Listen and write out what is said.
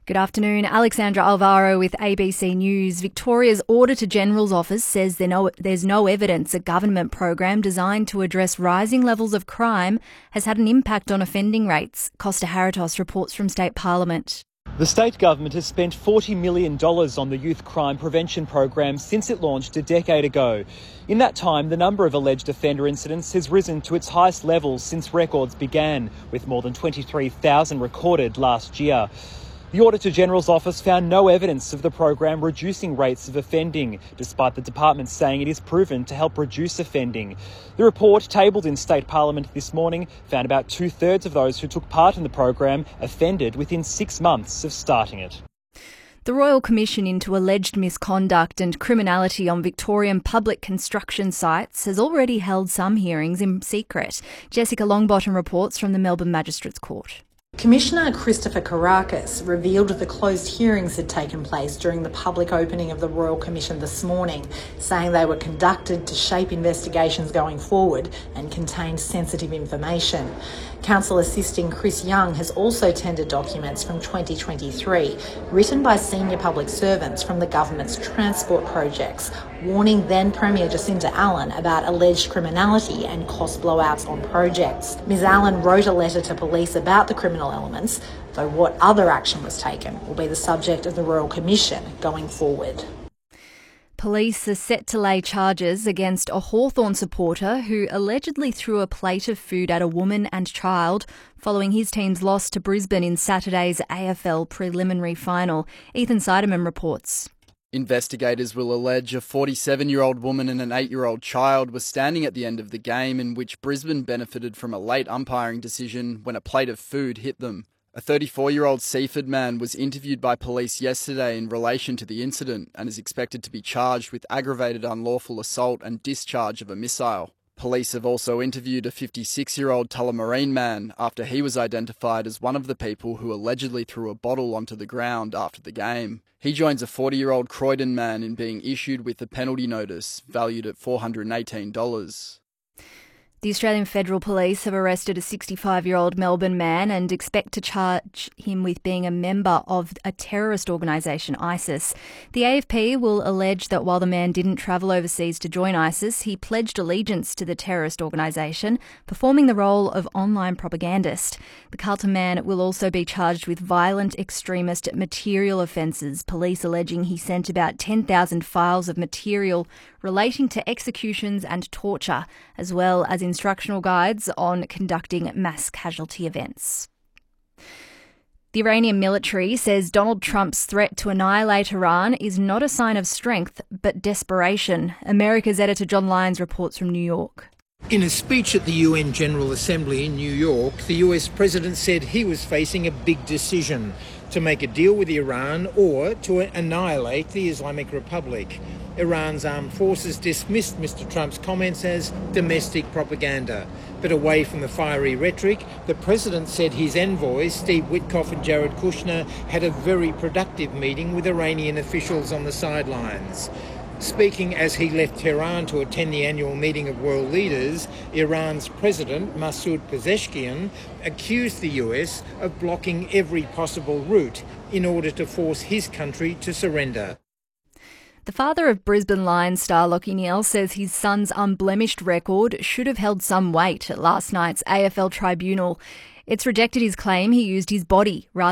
Good afternoon. Alexandra Alvaro with ABC News. Victoria's Auditor-General's Office says there's no evidence a government program designed to address rising levels of crime has had an impact on offending rates. Costa Haratos reports from State Parliament. The state government has spent $40 million on the youth crime prevention program since it launched a decade ago. In that time, the number of alleged offender incidents has risen to its highest levels since records began, with more than 23,000 recorded last year. The Auditor-General's Office found no evidence of the program reducing rates of offending, despite the department saying it is proven to help reduce offending. The report, tabled in State Parliament this morning, found about 2/3 of those who took part in the program offended within 6 months of starting it. The Royal Commission into alleged misconduct and criminality on Victorian public construction sites has already held some hearings in secret. Jessica Longbottom reports from the Melbourne Magistrates Court. Commissioner Christopher Kourakis revealed the closed hearings had taken place during the public opening of the Royal Commission this morning, saying they were conducted to shape investigations going forward and contained sensitive information. Counsel assisting Chris Young has also tendered documents from 2023, written by senior public servants from the government's transport projects, warning then Premier Jacinta Allan about alleged criminality and cost blowouts on projects. Ms Allan wrote a letter to police about the criminal elements, though what other action was taken will be the subject of the Royal Commission going forward. Police are set to lay charges against a Hawthorn supporter who allegedly threw a plate of food at a woman and child following his team's loss to Brisbane in Saturday's AFL preliminary final. Ethan Seidemann reports. Investigators will allege a 47-year-old woman and an 8-year-old child were standing at the end of the game in which Brisbane benefited from a late umpiring decision when a plate of food hit them. A 34-year-old Seaford man was interviewed by police yesterday in relation to the incident and is expected to be charged with aggravated unlawful assault and discharge of a missile. Police have also interviewed a 56-year-old Tullamarine man after he was identified as one of the people who allegedly threw a bottle onto the ground after the game. He joins a 40-year-old Croydon man in being issued with a penalty notice valued at $418. The Australian Federal Police have arrested a 65-year-old Melbourne man and expect to charge him with being a member of a terrorist organisation, ISIS. The AFP will allege that while the man didn't travel overseas to join ISIS, he pledged allegiance to the terrorist organisation, performing the role of online propagandist. The Carlton man will also be charged with violent extremist material offences, police alleging he sent about 10,000 files of material relating to executions and torture, as well as instructional guides on conducting mass casualty events. The Iranian military says Donald Trump's threat to annihilate Iran is not a sign of strength, but desperation. America's editor John Lyons reports from New York. In a speech at the UN General Assembly in New York, the US president said he was facing a big decision: to make a deal with Iran or to annihilate the Islamic Republic. Iran's armed forces dismissed Mr. Trump's comments as domestic propaganda. But away from the fiery rhetoric, the president said his envoys, Steve Witkoff and Jared Kushner, had a very productive meeting with Iranian officials on the sidelines. Speaking as he left Tehran to attend the annual meeting of world leaders, Iran's president, Masoud Pezeshkian, accused the US of blocking every possible route in order to force his country to surrender. The father of Brisbane Lions star Lachie Neale says his son's unblemished record should have held some weight at last night's AFL tribunal. It's rejected his claim he used his body rather